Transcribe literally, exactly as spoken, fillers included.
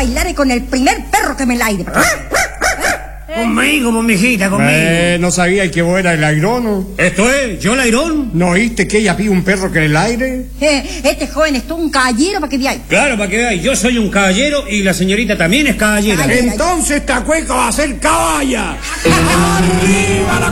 bailar con el primer perro que me la aire. Conmigo, pues, mijita, conmigo. Eh, no sabía que vos eras el airono. Esto es, yo el airón. ¿No oíste que ella pide un perro que en el aire? Eh, este joven es todo un caballero para que veáis. Claro, para que veáis, yo soy un caballero y la señorita también es caballera. Ay, Entonces esta cueca va a ser caballa. ¡Arriba la